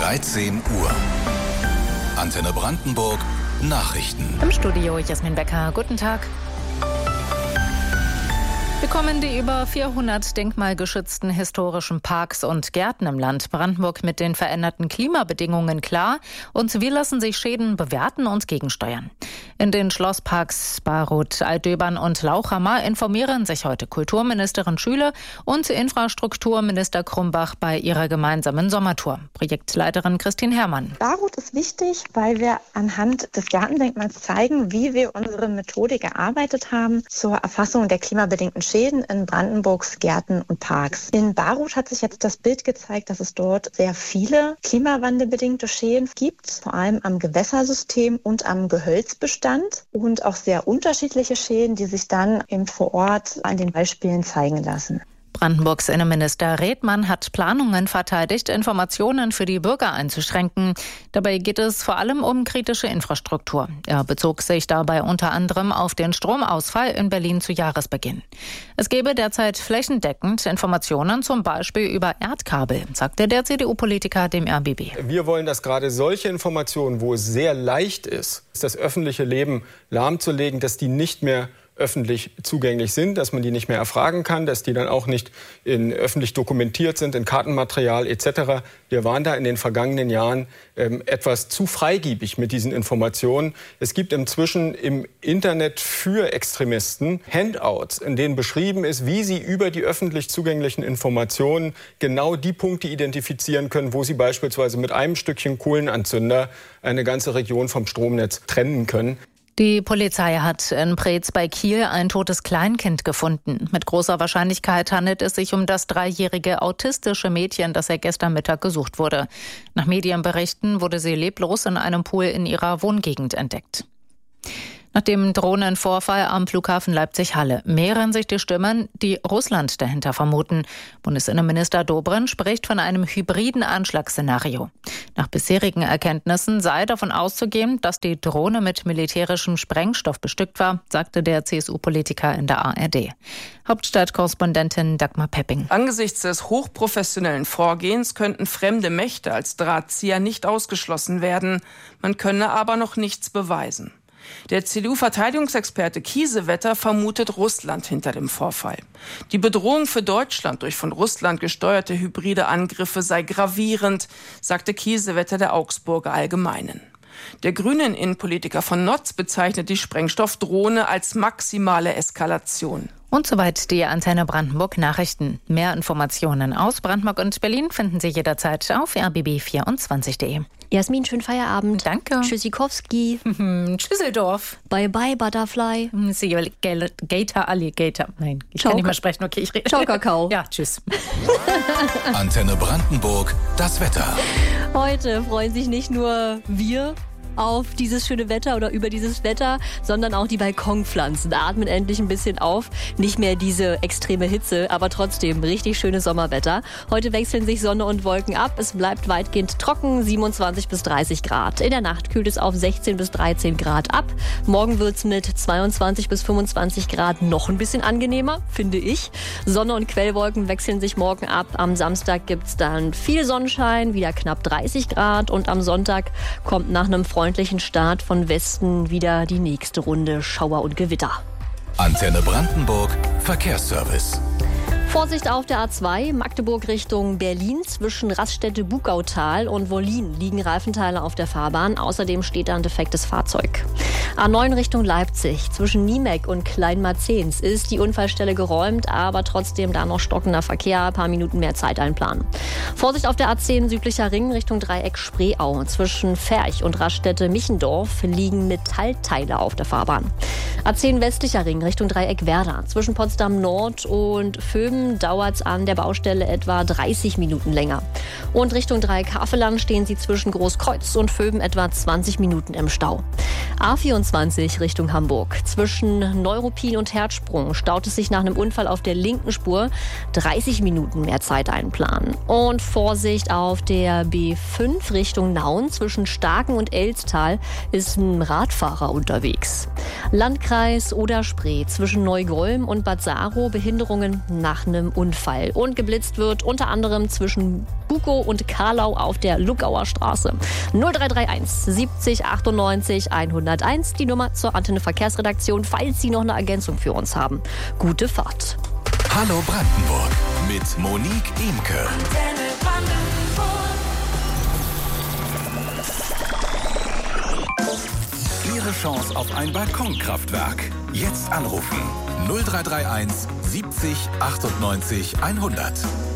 13 Uhr. Antenne Brandenburg, Nachrichten. Im Studio Jasmin Becker. Guten Tag. Wie kommen die über 400 denkmalgeschützten historischen Parks und Gärten im Land Brandenburg mit den veränderten Klimabedingungen klar? Und wie lassen sich Schäden bewerten und gegensteuern? In den Schlossparks Baruth, Altdöbern und Lauchhammer informieren sich heute Kulturministerin Schüle und Infrastrukturminister Krumbach bei ihrer gemeinsamen Sommertour. Projektleiterin Christine Herrmann. Baruth ist wichtig, weil wir anhand des Gartendenkmals zeigen, wie wir unsere Methodik erarbeitet haben zur Erfassung der klimabedingten Schäden in Brandenburgs Gärten und Parks. In Baruth hat sich jetzt das Bild gezeigt, dass es dort sehr viele klimawandelbedingte Schäden gibt, vor allem am Gewässersystem und am Gehölzbestand und auch sehr unterschiedliche Schäden, die sich dann eben vor Ort an den Beispielen zeigen lassen. Brandenburgs Innenminister Redmann hat Planungen verteidigt, Informationen für die Bürger einzuschränken. Dabei geht es vor allem um kritische Infrastruktur. Er bezog sich dabei unter anderem auf den Stromausfall in Berlin zu Jahresbeginn. Es gebe derzeit flächendeckend Informationen, zum Beispiel über Erdkabel, sagte der CDU-Politiker dem RBB. Wir wollen, dass gerade solche Informationen, wo es sehr leicht ist, das öffentliche Leben lahmzulegen, dass die nicht mehr öffentlich zugänglich sind, dass man die nicht mehr erfragen kann, dass die dann auch nicht öffentlich dokumentiert sind, in Kartenmaterial etc. Wir waren da in den vergangenen Jahren etwas zu freigebig mit diesen Informationen. Es gibt inzwischen im Internet für Extremisten Handouts, in denen beschrieben ist, wie sie über die öffentlich zugänglichen Informationen genau die Punkte identifizieren können, wo sie beispielsweise mit einem Stückchen Kohlenanzünder eine ganze Region vom Stromnetz trennen können. Die Polizei hat in Preetz bei Kiel ein totes Kleinkind gefunden. Mit großer Wahrscheinlichkeit handelt es sich um das 3-jährige autistische Mädchen, das seit gestern Mittag gesucht wurde. Nach Medienberichten wurde sie leblos in einem Pool in ihrer Wohngegend entdeckt. Nach dem Drohnenvorfall am Flughafen Leipzig-Halle mehren sich die Stimmen, die Russland dahinter vermuten. Bundesinnenminister Dobrindt spricht von einem hybriden Anschlagsszenario. Nach bisherigen Erkenntnissen sei davon auszugehen, dass die Drohne mit militärischem Sprengstoff bestückt war, sagte der CSU-Politiker in der ARD. Hauptstadtkorrespondentin Dagmar Pepping. Angesichts des hochprofessionellen Vorgehens könnten fremde Mächte als Drahtzieher nicht ausgeschlossen werden. Man könne aber noch nichts beweisen. Der CDU-Verteidigungsexperte Kiesewetter vermutet Russland hinter dem Vorfall. Die Bedrohung für Deutschland durch von Russland gesteuerte hybride Angriffe sei gravierend, sagte Kiesewetter der Augsburger Allgemeinen. Der grünen Innenpolitiker von Notz bezeichnet die Sprengstoffdrohne als maximale Eskalation. Und soweit die Antenne Brandenburg Nachrichten. Mehr Informationen aus Brandenburg und Berlin finden Sie jederzeit auf rbb24.de. Jasmin, schönen Feierabend. Danke. Tschüssikowski. Tschüsseldorf. Bye bye, Butterfly. See you later, Alligator. Nein, ich Ciao, kann nicht mehr sprechen. Okay, ich rede. Ciao, Kakao. Ja, tschüss. Antenne Brandenburg, das Wetter. Heute freuen sich nicht nur wir auf dieses schöne Wetter oder über dieses Wetter, sondern auch die Balkonpflanzen. Atmen endlich ein bisschen auf. Nicht mehr diese extreme Hitze, aber trotzdem richtig schönes Sommerwetter. Heute wechseln sich Sonne und Wolken ab. Es bleibt weitgehend trocken, 27 bis 30 Grad. In der Nacht kühlt es auf 16 bis 13 Grad ab. Morgen wird es mit 22 bis 25 Grad noch ein bisschen angenehmer, finde ich. Sonne und Quellwolken wechseln sich morgen ab. Am Samstag gibt es dann viel Sonnenschein, wieder knapp 30 Grad. Und am Sonntag kommt nach einem freundlichen Start von Westen wieder die nächste Runde Schauer und Gewitter. Antenne Brandenburg, Verkehrsservice. Vorsicht auf der A2, Magdeburg Richtung Berlin. Zwischen Raststätte-Bugautal und Wollin liegen Reifenteile auf der Fahrbahn. Außerdem steht da ein defektes Fahrzeug. A9 Richtung Leipzig. Zwischen Niemek und Kleinmarzens ist die Unfallstelle geräumt, aber trotzdem da noch stockender Verkehr. Ein paar Minuten mehr Zeit einplanen. Vorsicht auf der A10 südlicher Ring Richtung Dreieck Spreeau. Zwischen Ferch und Raststätte-Michendorf liegen Metallteile auf der Fahrbahn. A10 westlicher Ring Richtung Dreieck Werder. Zwischen Potsdam Nord und Vöben dauert es an der Baustelle etwa 30 Minuten länger. Und Richtung Dreieck Havelland stehen sie zwischen Großkreuz und Vöben etwa 20 Minuten im Stau. A24 Richtung Hamburg. Zwischen Neuruppin und Herzsprung staut es sich nach einem Unfall auf der linken Spur. 30 Minuten mehr Zeit einplanen. Und Vorsicht auf der B5 Richtung Nauen. Zwischen Starken und Elstal ist ein Radfahrer unterwegs. Landkreis Oder-Spree. Zwischen Neugolm und Bad Saro Behinderungen nach einem Unfall. Und geblitzt wird unter anderem zwischen Bukow und Karlau auf der Luckauer Straße. 0331 70 98 101, die Nummer zur Antenne Verkehrsredaktion, falls Sie noch eine Ergänzung für uns haben. Gute Fahrt. Hallo Brandenburg mit Monique Imke. Ihre Chance auf ein Balkonkraftwerk. Jetzt anrufen. 0331 70 98 100.